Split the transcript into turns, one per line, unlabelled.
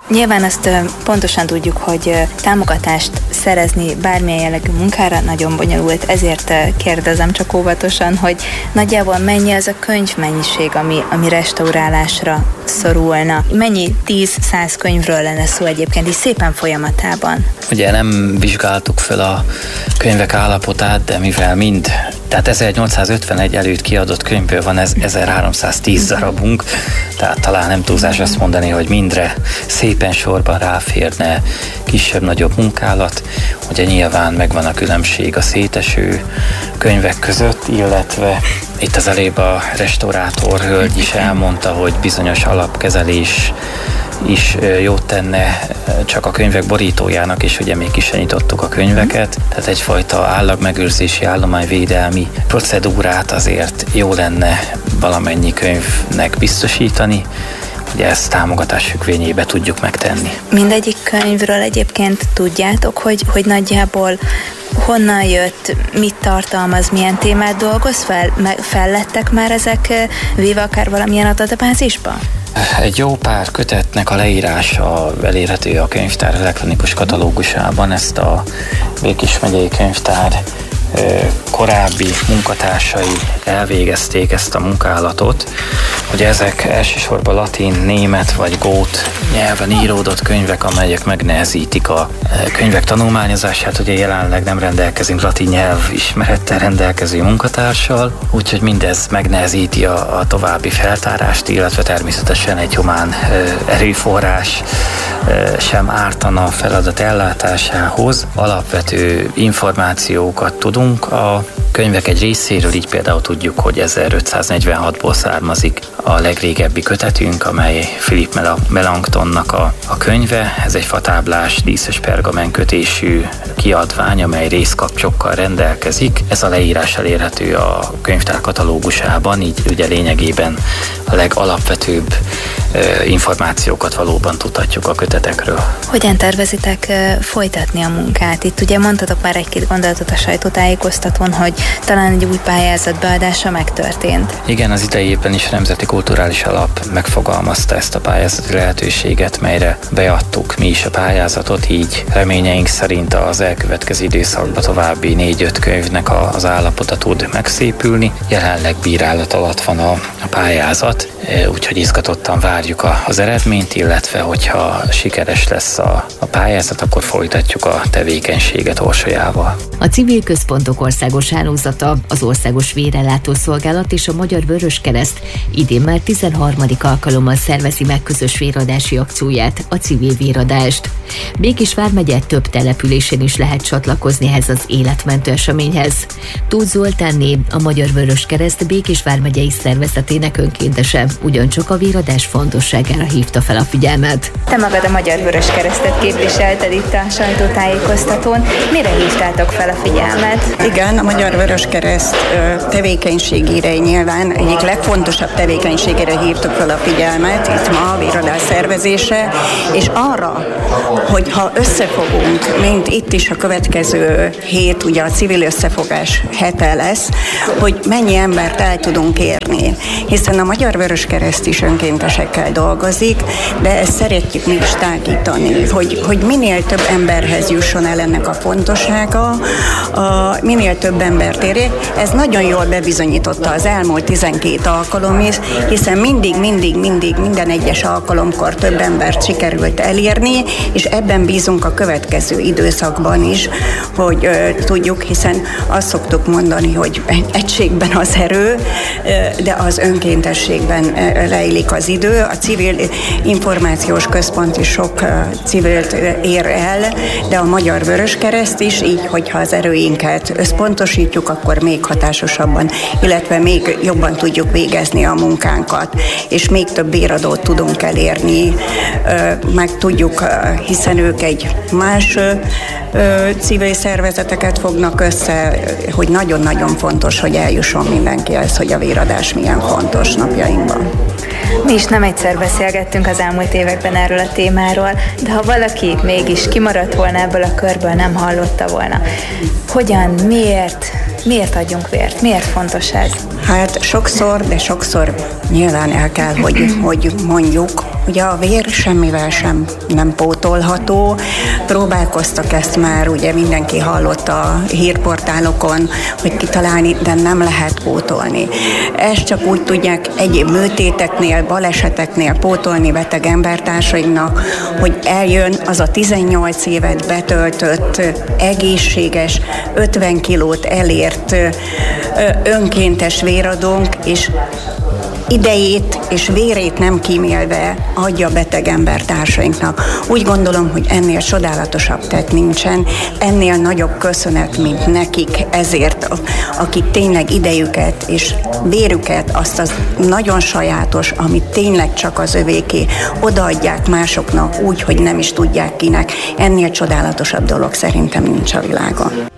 Nyilván azt pontosan tudjuk, hogy támogatást szerezni bármilyen jellegű munkára nagyon bonyolult, ezért kérdezem csak óvatosan, hogy nagyjából mennyi az a könyvmennyiség, ami restaurálásra szorulna. Mennyi 10-100 könyvről lenne szó egyébként, is szépen folyamatában?
Ugye nem vizsgáltuk fel a könyvek állapotát, de mivel tehát 1851 előtt kiadott könyvből van 1310 darabunk, tehát talán nem túlzás azt mondani, hogy mindre szépen sorban ráférne kisebb-nagyobb munkálat. Ugye nyilván megvan a különbség a széteső könyvek között, illetve itt az előbb a restaurátor hölgy is elmondta, hogy bizonyos alapkezelés is jót tenne csak a könyvek borítójának, és ugye még ki sem nyitottuk a könyveket, tehát egyfajta állagmegőrzési, állományvédelmi procedúrát azért jó lenne valamennyi könyvnek biztosítani, hogy ezt támogatás függvényébe tudjuk megtenni.
Mindegyik könyvről egyébként tudjátok, hogy nagyjából honnan jött, mit tartalmaz, milyen témát dolgoz fel? Fellettek már ezek véve akár valamilyen adatbázisba?
Egy jó pár kötetnek a leírása elérhető a könyvtár elektronikus katalógusában. Ezt a Békés megyei könyvtár korábbi munkatársai elvégezték ezt a munkálatot, hogy ezek elsősorban latin, német vagy gót nyelven íródott könyvek, amelyek megnehezítik a könyvek tanulmányozását. Ugye jelenleg nem rendelkezünk latin nyelv ismerettel rendelkező munkatársal, úgyhogy mindez megnehezíti a további feltárást, illetve természetesen egy humán erőforrás sem ártana a feladat ellátásához. Alapvető információkat tudunk a könyvek egy részéről, így például tudjuk, hogy 1546-ból származik a legrégebbi kötetünk, amely Philippe Melanchthonnak a könyve. Ez egy fatáblás, díszes pergamenkötésű kiadvány, amely részkapcsokkal rendelkezik. Ez a leírás elérhető a könyvtár katalógusában, így ugye lényegében a legalapvetőbb információkat valóban tudhatjuk a kötetekről.
Hogyan tervezitek folytatni a munkát? Itt ugye mondtatok már egy-két gondolatot a sajtótájékoztatón, hogy talán egy új pályázat beadása megtörtént.
Igen, az idei évben is a Nemzeti Kulturális Alap megfogalmazta ezt a pályázati lehetőséget, melyre beadtuk mi is a pályázatot, így reményeink szerint az elkövetkező időszakban további 4-5 könyvnek az állapota tud megszépülni. Jelenleg bírálat alatt van a pályázat, úgyhogy izgatottan várjuk az eredményt, illetve hogyha sikeres lesz a pályázat, akkor folytatjuk a tevékenységet Orsolyával.
A Civil Központok Országos Hálózata, az Országos Vérellátó Szolgálat és a Magyar Vöröskereszt idén már 13. alkalommal szervezi meg közös véradási akcióját, a Civil Véradást. Békés vármegye több településén is lehet csatlakozni ehhez az életmentő eseményhez. Tóth Zoltánné, a Magyar Vöröskereszt Békés vármegyei szervezetének önkéntese ugyancsak a véradás fontosságára hívta fel a figyelmet.
Te magad a Magyar Vöröskeresztet képviselted itt a sajtótájékoztatón. Mire hívtátok fel a figyelmet?
Igen, a Magyar Vöröskereszt tevékenységére nyilván egyik legfontosabb tevékenységére hívtuk fel a figyelmet itt ma a véradás szervezése, és arra, hogy ha összefogunk, mint itt is a következő hét, ugye a civil összefogás hete lesz, hogy mennyi embert el tudunk érni, hiszen a Magyar Vöröskereszt is önkéntesekkel dolgozik, de ezt szeretjük mi is tágítani, hogy minél több emberhez jusson el ennek a fontossága, minél több embert érjék. Ez nagyon jól bebizonyította az elmúlt 12 alkalom is, hiszen mindig minden egyes alkalomkor több embert sikerült elérni, és ebben bízunk a következő időszakban is, hogy tudjuk, hiszen azt szoktuk mondani, hogy egységben az erő, de az önkéntességben rejlik az idő. A Civil Információs Központ is sok civilt ér el, de a Magyar Vöröskereszt is, így, hogyha az erőinket összpontosítjuk, akkor még hatásosabban, illetve még jobban tudjuk végezni a munkánkat, és még több véradót tudunk elérni, meg tudjuk, hiszen ők egy más civil szervezeteket fognak össze, hogy nagyon-nagyon fontos, hogy eljusson mindenkihez, hogy a véradás milyen fontos napjainkban.
Mi is nem egyszer beszélgettünk az elmúlt években erről a témáról, de ha valaki mégis kimaradt volna ebből a körből, nem hallotta volna. Hogyan, miért adjunk vért? Miért fontos ez?
Hát sokszor, de sokszor nyilván el kell, hogy mondjuk, ugye a vér semmivel sem nem pótolható. Próbálkoztak ezt már, ugye mindenki hallott a hírportálokon, hogy kitalálni, de nem lehet pótolni. Ezt csak úgy tudják egyéb műtéteknél, baleseteknél pótolni beteg embertársainknak, hogy eljön az a 18 évet betöltött, egészséges, 50 kilót elért önkéntes véradónk, és idejét és vérét nem kímélve adja beteg embertársainknak. Úgy gondolom, hogy ennél csodálatosabb tett nincsen, ennél nagyobb köszönet, mint nekik ezért, akik tényleg idejüket és vérüket, azt az nagyon sajátos, amit tényleg csak az övéké, odaadják másoknak úgy, hogy nem is tudják kinek. Ennél csodálatosabb dolog szerintem nincs a világon.